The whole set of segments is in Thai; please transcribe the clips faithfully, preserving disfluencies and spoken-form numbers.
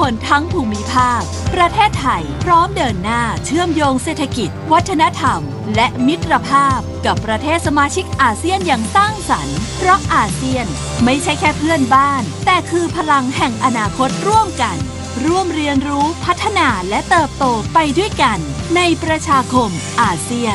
คนทั้งภูมิภาคประเทศไทยพร้อมเดินหน้าเชื่อมโยงเศรษฐกิจวัฒนธรรมและมิตรภาพกับประเทศสมาชิกอาเซียนอย่างสร้างสรรค์เพราะอาเซียนไม่ใช่แค่เพื่อนบ้านแต่คือพลังแห่งอนาคตร่วมกันร่วมเรียนรู้พัฒนาและเติบโตไปด้วยกันในประชาคมอาเซียน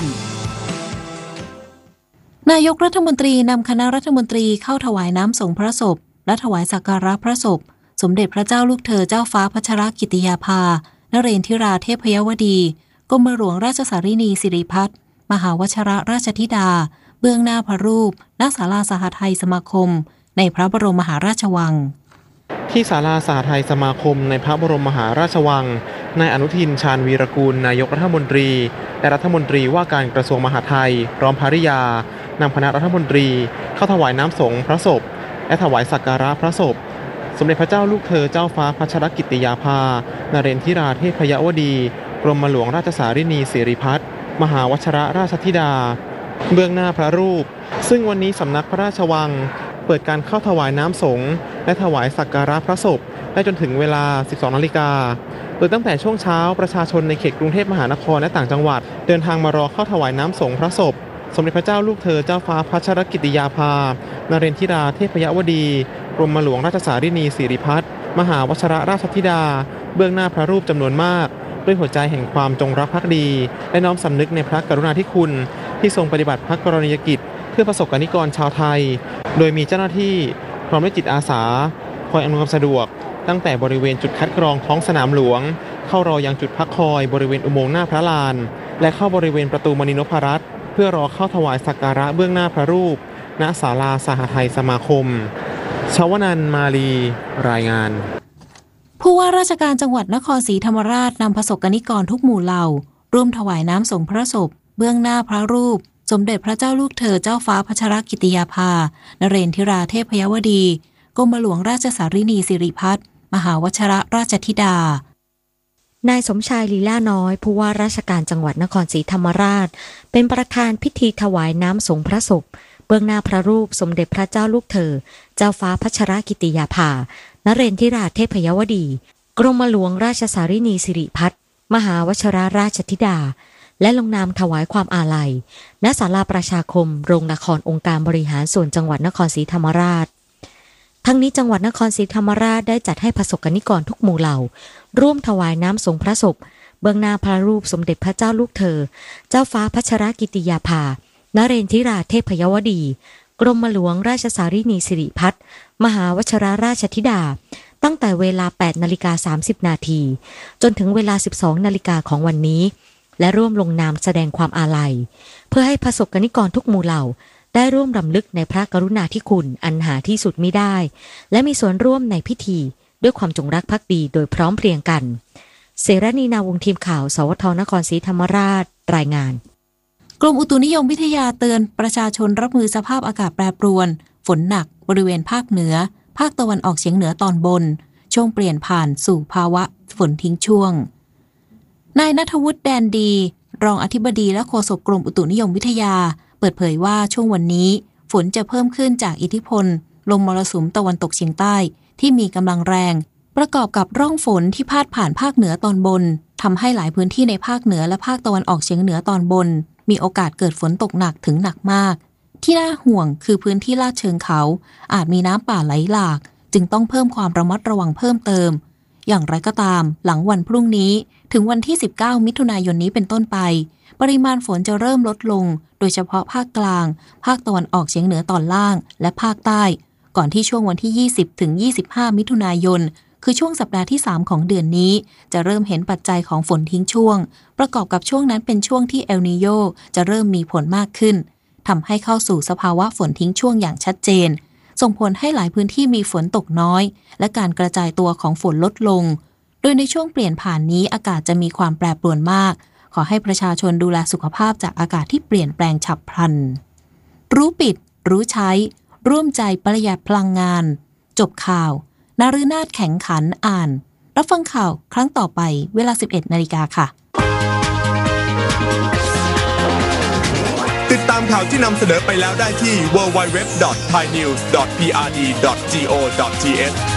นายกรัฐมนตรีนำคณะรัฐมนตรีเข้าถวายน้ำส่งพระศพและถวายสักการะพระศพสมเด็จพระเจ้าลูกเธอเจ้าฟ้าพัชรกิติยาภานเรนทิราเทพยวดีกรมหลวงราชสารินีสิริพัฒน์มหาวชิรราชธิดาเบื้องหน้าพระรูปณศาลาสหไทยสมาคมในพระบรมมหาราชวังที่ศาลาสหไทยสมาคมในพระบรมมหาราชวังนายอนุทินชาญวีรกูลนายกรัฐมนตรีและรัฐมนตรีว่าการกระทรวงมหาดไทยพร้อมภริยานำคณะรัฐมนตรีเข้าถวายน้ำสงฆ์พระศพและถวายสักการะพระศพสมเด็จพระเจ้าลูกเธอเจ้าฟ้าพัชรกิติยาภานเรนทิราเทพยวดีกรมหลวงราชสารินีสิริพัฒน์มหาวชิรราชธิดาเบื้องหน้าพระรูปซึ่งวันนี้สำนักพระราชวังเปิดการเข้าถวายน้ำสงฆ์และถวายสักการะพระศพได้จนถึงเวลา สิบสองนาฬิกาโดยตั้งแต่ช่วงเช้าประชาชนในเขตกรุงเทพมหานครและต่างจังหวัดเดินทางมารอเข้าถวายน้ำสงฆ์พระศพสมเด็จพระเจ้าลูกเธอเจ้าฟ้าพัชรกิติยาภานเรนทิราเทพยวดีกรมหลวงราชสารินีสิริพัฒน์มหาวชิรราชธิดาเบื้องหน้าพระรูปจำนวนมากด้วยหัวใจแห่งความจงรักภักดีและน้อมสำนึกในพระกรุณาธิคุณที่ทรงปฏิบัติพระกรณียกิจเพื่อประสบกนิกรชาวไทยโดยมีเจ้าหน้าที่พร้อมด้วยจิตอาสาคอยอำนวยความสะดวกตั้งแต่บริเวณจุดคัดกรองท้องสนามหลวงเข้ารอยังจุดพักคอยบริเวณอุโมงค์หน้าพระลานและเข้าบริเวณประตูมณีนพรัตน์เพื่อรอเข้าถวายสักการะเบื้องหน้าพระรูปณศาลาสหไทยสมาคมชวนันท์มาลีรายงานผู้ว่าราชการจังหวัดนครศรีธรรมราชนำประสบกนิกรทุกหมู่เหล่าร่วมถวายน้ำส่งพระศพเบื้องหน้าพระรูปสมเด็จพระเจ้าลูกเธอเจ้าฟ้าพัชรกิติยาภานเรนทิราเทพยวดีกรมหลวงราชสารินีสิริพัฒน์มหาวชิรราชธิดานายสมชายลีลาน้อยผู้ว่าราชการจังหวัดนครศรีธรรมราชเป็นประธานพิธีถวายน้ำสงฆ์พระศพเบื้องหน้าพระรูปสมเด็จพระเจ้าลูกเธอเจ้าฟ้าพัชรกิติยาภานเรนทิราเทพยวดีกรมหลวงราชสารินีสิริพัฒน์มหาวชิรราชธิดาและลงนามถวายความอาลัยณศาลาประชาคมโรงละครองค์การบริหารส่วนจังหวัดนครศรีธรรมราชทั้งนี้จังหวัดนครศรีธรรมราชได้จัดให้ประสบกนิกรทุกหมู่เหล่าร่วมถวายน้ำสงฆ์พระศพเบื้องหน้าพระรูปสมเด็จพระเจ้าลูกเธอเจ้าฟ้าพัชรกิติยาภานเรนทิราเทพยวดีกรมหลวงราชสารินีสิริพัฒน์มหาวชิรราชธิดาตั้งแต่เวลา แปดนาฬิกาสามสิบนาทีจนถึงเวลา สิบสองนาฬิกาของวันนี้และร่วมลงนามแสดงความอาลัยเพื่อให้ประสบกนิกรทุกหมู่เหล่าได้ร่วมรำลึกในพระกรุณาธิคุณอันหาที่สุดมิได้และมีส่วนร่วมในพิธีด้วยความจงรักภักดีโดยพร้อมเพรียงกันเสรณีนาวงศ์ทีมข่าวสวทนครศรีธรรมราชรายงานกรมอุตุนิยมวิทยาเตือนประชาชนรับมือสภาพอากาศแปรปรวนฝนหนักบริเวณภาคเหนือภาคตะวันออกเฉียงเหนือตอนบนช่วงเปลี่ยนผ่านสู่ภาวะฝนทิ้งช่วงนายณัฐวุฒิแดนดีรองอธิบดีและโฆษกกรมอุตุนิยมวิทยาเปิดเผยว่าช่วงวันนี้ฝนจะเพิ่มขึ้นจากอิทธิพลลมมรสุมตะวันตกเฉียงใต้ที่มีกำลังแรงประกอบกับร่องฝนที่พาดผ่านภาคเหนือตอนบนทำให้หลายพื้นที่ในภาคเหนือและภาคตะวันออกเฉียงเหนือตอนบนมีโอกาสเกิดฝนตกหนักถึงหนักมากที่น่าห่วงคือพื้นที่ลาดเชิงเขาอาจมีน้ำป่าไหลหลากจึงต้องเพิ่มความระมัดระวังเพิ่มเติมอย่างไรก็ตามหลังวันพรุ่งนี้ถึงวันที่สิบเก้ามิถุนายนนี้เป็นต้นไปปริมาณฝนจะเริ่มลดลงโดยเฉพาะภาคกลางภาคตะวันออกเฉียงเหนือตอนล่างและภาคใต้ก่อนที่ช่วงวันที่ยี่สิบถึงยี่สิบห้ามิถุนายนคือช่วงสัปดาห์ที่สามของเดือนนี้จะเริ่มเห็นปัจจัยของฝนทิ้งช่วงประกอบกับช่วงนั้นเป็นช่วงที่เอลนีโญจะเริ่มมีผลมากขึ้นทำให้เข้าสู่สภาวะฝนทิ้งช่วงอย่างชัดเจนส่งผลให้หลายพื้นที่มีฝนตกน้อยและการกระจายตัวของฝนลดลงโดยในช่วงเปลี่ยนผ่านนี้อากาศจะมีความแปรปรวนมากขอให้ประชาชนดูแลสุขภาพจากอากาศที่เปลี่ยนแปลงฉับพลันรู้ปิดรู้ใช้ร่วมใจประหยัดพลังงานจบข่าวนฤนาถแข็งขันอ่านรับฟังข่าวครั้งต่อไปเวลา สิบเอ็ดนาฬิกาค่ะติดตามข่าวที่นำเสนอไปแล้วได้ที่ ดับเบิลยู ดับเบิลยู ดับเบิลยู ดอท ไทยนิวส์ ดอท พี อาร์ ดี ดอท จี โอ ดอท ที เอช